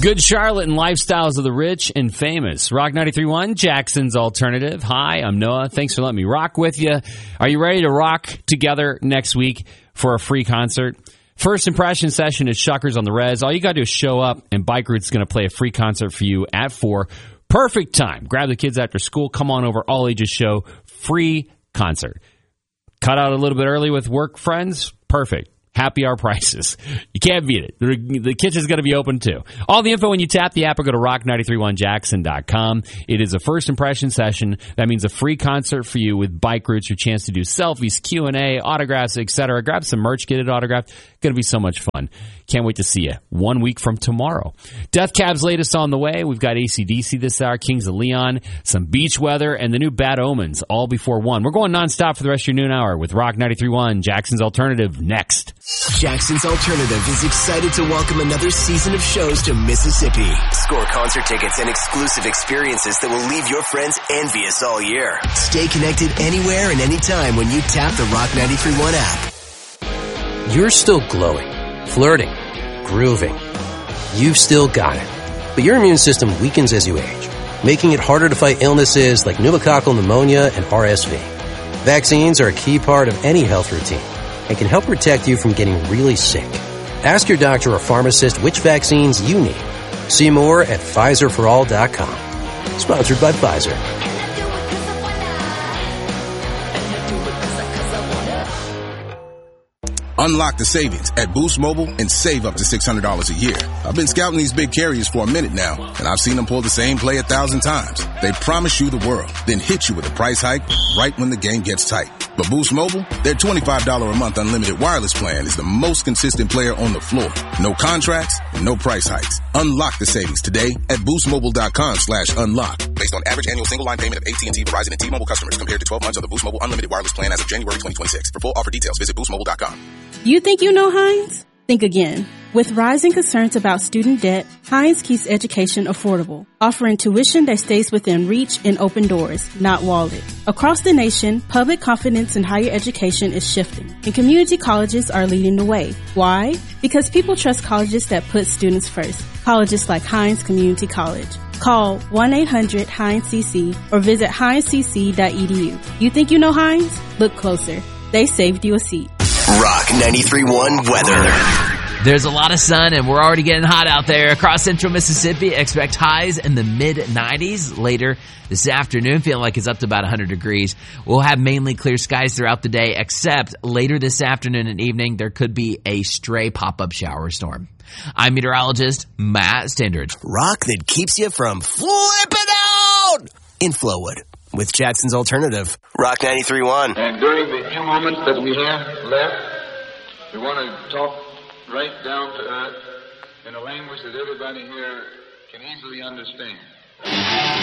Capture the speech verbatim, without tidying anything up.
Good Charlotte and lifestyles of the rich and famous. Rock ninety-three point one, Jackson's Alternative. Hi, I'm Noah. Thanks for letting me rock with you. Are you ready to rock together next week for a free concert? First impression session is Shuckers on the Res. All you got to do is show up, and Bike Route's going to play a free concert for you at four. Perfect time. Grab the kids after school. Come on over. All ages show. Free concert. Cut out a little bit early with work friends? Perfect. Happy hour prices. You can't beat it. The, the kitchen's going to be open, too. All the info when you tap the app or go to rock nine three one jackson dot com. It is a first impression session. That means a free concert for you with Bike Routes, your chance to do selfies, Q and A, autographs, et cetera. Grab some merch, get it autographed. Going to be so much fun. Can't wait to see you one week from tomorrow. Death Cab's latest on the way. We've got A C D C this hour, Kings of Leon, some beach weather, and the new Bad Omens all before one. We're going nonstop for the rest of your noon hour with Rock ninety-three point one, Jackson's Alternative, next. Jackson's Alternative is excited to welcome another season of shows to Mississippi. Score concert tickets and exclusive experiences that will leave your friends envious all year. Stay connected anywhere and anytime when you tap the Rock ninety-three point one app. You're still glowing, flirting, grooving. You've still got it. But your immune system weakens as you age, making it harder to fight illnesses like pneumococcal pneumonia and R S V. Vaccines are a key part of any health routine and can help protect you from getting really sick. Ask your doctor or pharmacist which vaccines you need. See more at Pfizer for all dot com. Sponsored by Pfizer. Unlock the savings at Boost Mobile and save up to six hundred dollars a year. I've been scouting these big carriers for a minute now, and I've seen them pull the same play a thousand times. They promise you the world, then hit you with a price hike right when the game gets tight. But Boost Mobile, their twenty-five dollars a month unlimited wireless plan is the most consistent player on the floor. No contracts, no price hikes. Unlock the savings today at boostmobile.com slash unlock. Based on average annual single line payment of A T and T, Verizon, and T-Mobile customers compared to twelve months of the Boost Mobile unlimited wireless plan as of January twenty twenty-six. For full offer details, visit boost mobile dot com. You think you know Heinz? Think again. With rising concerns about student debt, Heinz keeps education affordable, offering tuition that stays within reach and open doors, not walled. Across the nation, public confidence in higher education is shifting, and community colleges are leading the way. Why? Because people trust colleges that put students first. Colleges like Heinz Community College. Call one eight hundred Heinz C C or visit heinz c c dot e d u. You think you know Heinz? Look closer. They saved you a seat. Rock ninety-three point one weather. There's a lot of sun, and we're already getting hot out there. Across central Mississippi, expect highs in the mid nineties later this afternoon, feeling like it's up to about one hundred degrees. We'll have mainly clear skies throughout the day, except later this afternoon and evening, there could be a stray pop-up shower storm. I'm meteorologist Matt Standard. Rock that keeps you from flipping out in Flowwood. With Jackson's Alternative, Rock ninety-three point one. And during the few moments that we have left, we want to talk right down to earth in a language that everybody here can easily understand.